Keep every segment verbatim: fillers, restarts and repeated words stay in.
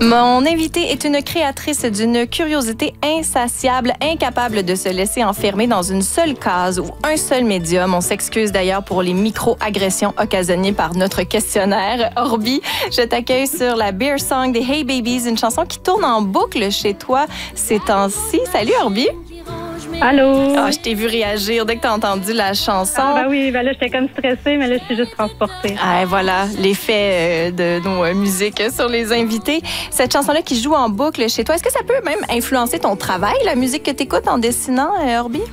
Mon invitée est une créatrice d'une curiosité insatiable, incapable de se laisser enfermer dans une seule case ou un seul médium. On s'excuse d'ailleurs pour les micro-agressions occasionnées par notre questionnaire. Orbi, je t'accueille sur la Beer Song des Hey Babies, une chanson qui tourne en boucle chez toi ces temps-ci. Salut Orbi! Allô? Ah, je t'ai vu réagir dès que tu as entendu la chanson. Ah, ben oui, ben là, j'étais comme stressée, mais là, je suis juste transportée. Ah, voilà, l'effet de nos euh, musiques sur les invités. Cette chanson-là qui joue en boucle chez toi, est-ce que ça peut même influencer ton travail, la musique que tu écoutes en dessinant, euh, Orbi?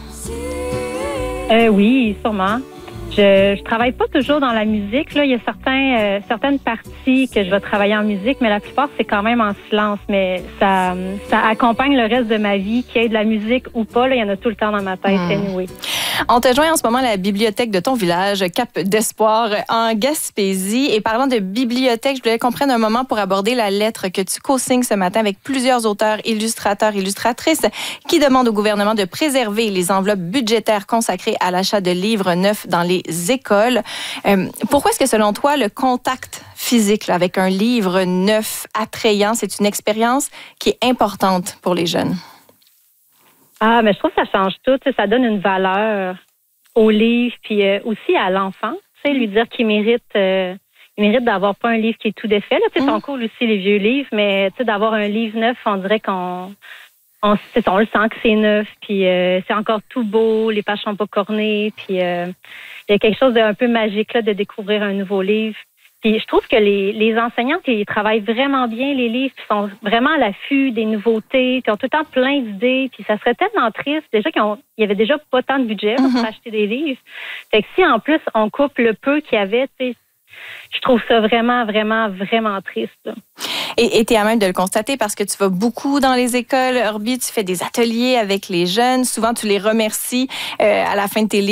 Euh, oui, sûrement. Je, je travaille pas toujours dans la musique. Là. Il y a certains, euh, certaines parties que je vais travailler en musique, mais la plupart, c'est quand même en silence. Mais ça, ça accompagne le reste de ma vie, qu'il y ait de la musique ou pas. Là, il y en a tout le temps dans ma tête. Mmh. Anyway. On te joint en ce moment à la bibliothèque de ton village, Cap d'Espoir, en Gaspésie. Et parlant de bibliothèque, je voulais qu'on prenne un moment pour aborder la lettre que tu co-signes ce matin avec plusieurs auteurs, illustrateurs, illustratrices qui demandent au gouvernement de préserver les enveloppes budgétaires consacrées à l'achat de livres neufs dans les écoles. Euh, pourquoi est-ce que, selon toi, le contact physique là, avec un livre neuf, attrayant, c'est une expérience qui est importante pour les jeunes? Ah, mais je trouve que ça change tout. Ça donne une valeur au livre, puis euh, aussi à l'enfant. Tu sais, lui dire qu'il mérite, euh, il mérite d'avoir pas un livre qui est tout défait. Là, tu sais, c'est cool aussi les vieux livres, mais tu sais, d'avoir un livre neuf, on dirait qu'on on, on le sent que c'est neuf, puis euh, c'est encore tout beau, les pages sont pas cornées, puis euh, il y a quelque chose d'un peu magique là de découvrir un nouveau livre. Puis je trouve que les, les enseignantes, ils travaillent vraiment bien les livres, puis sont vraiment à l'affût des nouveautés, puis ont tout le temps plein d'idées, puis ça serait tellement triste. Déjà qu'il y avait déjà pas tant de budget pour mm-hmm. acheter des livres. Fait que si en plus on coupe le peu qu'il y avait, tu sais, je trouve ça vraiment, vraiment, vraiment triste. Là. Et tu es à même de le constater parce que tu vas beaucoup dans les écoles, Orbi, tu fais des ateliers avec les jeunes. Souvent, tu les remercies euh, à la fin de tes livres.